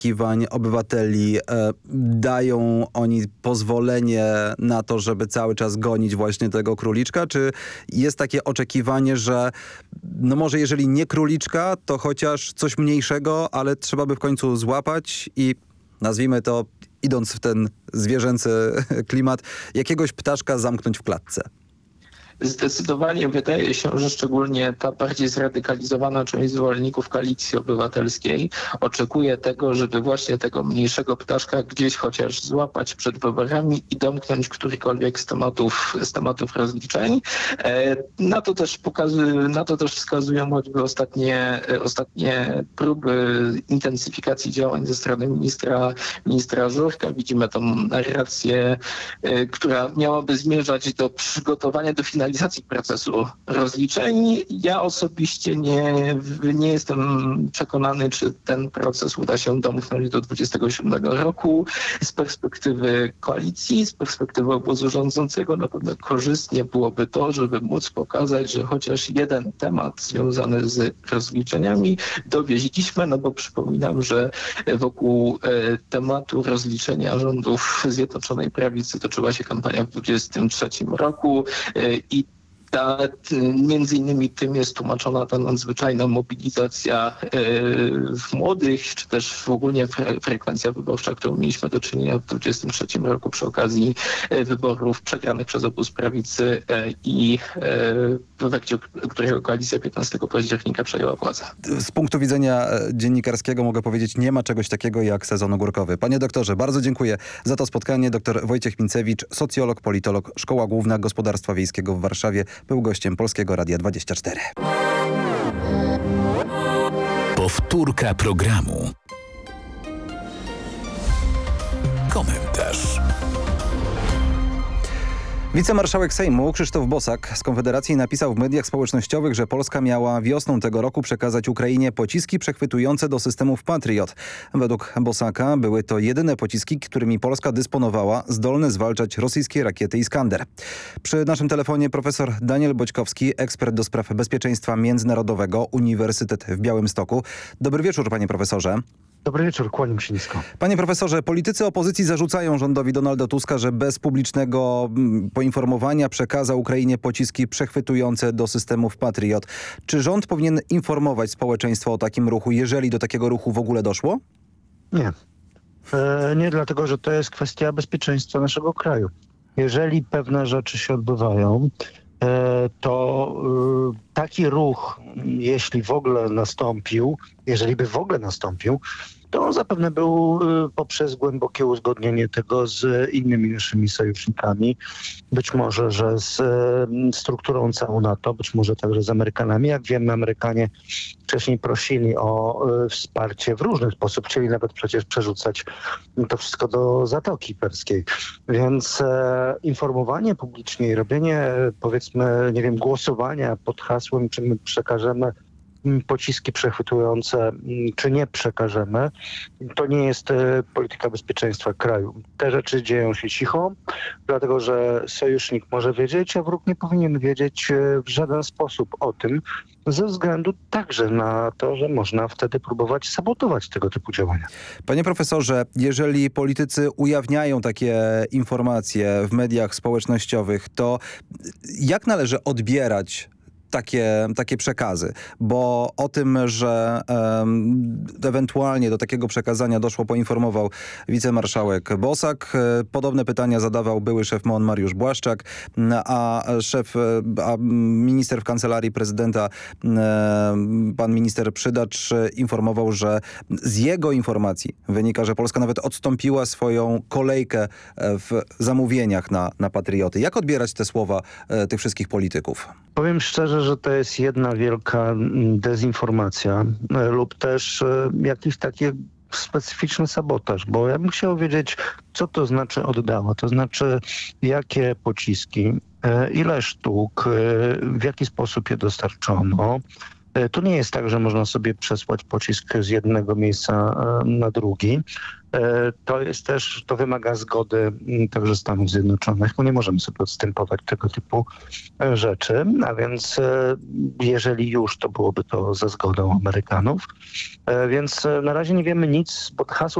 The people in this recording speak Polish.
oczekiwań obywateli? Dają oni pozwolenie na to, żeby cały czas gonić właśnie tego króliczka? Czy jest takie oczekiwanie, że no może jeżeli nie króliczka, to chociaż coś mniejszego, ale trzeba by w końcu złapać i nazwijmy to, idąc w ten zwierzęcy klimat, jakiegoś ptaszka zamknąć w klatce? Zdecydowanie wydaje się, że szczególnie ta bardziej zradykalizowana część zwolenników Koalicji Obywatelskiej oczekuje tego, żeby właśnie tego mniejszego ptaszka gdzieś chociaż złapać przed wyborami i domknąć którykolwiek z tematów rozliczeń. Na to też wskazują choćby ostatnie próby intensyfikacji działań ze strony ministra Żurka. Widzimy tą narrację, która miałaby zmierzać do przygotowania, do finalizacji procesu rozliczeń. Ja osobiście nie jestem przekonany, czy ten proces uda się domknąć do 27 roku. Z perspektywy koalicji, z perspektywy obozu rządzącego na pewno korzystnie byłoby to, żeby móc pokazać, że chociaż jeden temat związany z rozliczeniami dowieźliśmy, no bo przypominam, że wokół tematu rozliczenia rządów Zjednoczonej Prawicy toczyła się kampania w 2023 roku i między innymi tym jest tłumaczona ta nadzwyczajna mobilizacja w młodych, czy też ogólnie frekwencja wyborcza, którą mieliśmy do czynienia w 2023 roku przy okazji wyborów przegranych przez obóz prawicy i w efekcie którego koalicja 15 października przejęła władzę. Z punktu widzenia dziennikarskiego mogę powiedzieć, nie ma czegoś takiego jak sezon ogórkowy. Panie doktorze, bardzo dziękuję za to spotkanie. Doktor Wojciech Mincewicz, socjolog, politolog, Szkoła Główna Gospodarstwa Wiejskiego w Warszawie, był gościem Polskiego Radia 24. Powtórka programu. Komentarz. Wicemarszałek Sejmu Krzysztof Bosak z Konfederacji napisał w mediach społecznościowych, że Polska miała wiosną tego roku przekazać Ukrainie pociski przechwytujące do systemów Patriot. Według Bosaka były to jedyne pociski, którymi Polska dysponowała, zdolne zwalczać rosyjskie rakiety Iskander. Przy naszym telefonie profesor Daniel Boćkowski, ekspert do spraw bezpieczeństwa międzynarodowego, Uniwersytet w Białymstoku. Dobry wieczór, panie profesorze. Dobry wieczór, kłaniam się nisko. Panie profesorze, politycy opozycji zarzucają rządowi Donalda Tuska, że bez publicznego poinformowania przekazał Ukrainie pociski przechwytujące do systemów Patriot. Czy rząd powinien informować społeczeństwo o takim ruchu, jeżeli do takiego ruchu w ogóle doszło? Nie. Nie dlatego, że to jest kwestia bezpieczeństwa naszego kraju. Jeżeli pewne rzeczy się odbywają, to taki ruch, jeśli by w ogóle nastąpił, to on zapewne był poprzez głębokie uzgodnienie tego z innymi naszymi sojusznikami, być może, że z strukturą całą NATO, być może także z Amerykanami. Jak wiemy, Amerykanie wcześniej prosili o wsparcie w różny sposób, chcieli nawet przecież przerzucać to wszystko do Zatoki Perskiej. Więc informowanie publicznie i robienie, powiedzmy, nie wiem, głosowania pod hasłem, czy my przekażemy pociski przechwytujące, czy nie przekażemy, to nie jest polityka bezpieczeństwa kraju. Te rzeczy dzieją się cicho, dlatego że sojusznik może wiedzieć, a wróg nie powinien wiedzieć w żaden sposób o tym, ze względu także na to, że można wtedy próbować sabotować tego typu działania. Panie profesorze, jeżeli politycy ujawniają takie informacje w mediach społecznościowych, to jak należy odbierać takie przekazy, bo o tym, że ewentualnie do takiego przekazania doszło, poinformował wicemarszałek Bosak. Podobne pytania zadawał były szef MON Mariusz Błaszczak, a minister w kancelarii prezydenta, pan minister Przydacz, informował, że z jego informacji wynika, że Polska nawet odstąpiła swoją kolejkę w zamówieniach na Patrioty. Jak odbierać te słowa tych wszystkich polityków? Powiem szczerze, że to jest jedna wielka dezinformacja lub też jakiś taki specyficzny sabotaż, bo ja bym chciał wiedzieć, co to znaczy oddała, to znaczy jakie pociski, ile sztuk, w jaki sposób je dostarczono, Tu nie jest tak, że można sobie przesłać pocisk z jednego miejsca na drugi. To wymaga zgody także Stanów Zjednoczonych. My nie możemy sobie odstępować tego typu rzeczy, a więc jeżeli już, to byłoby to za zgodą Amerykanów. Więc na razie nie wiemy nic, bo hasło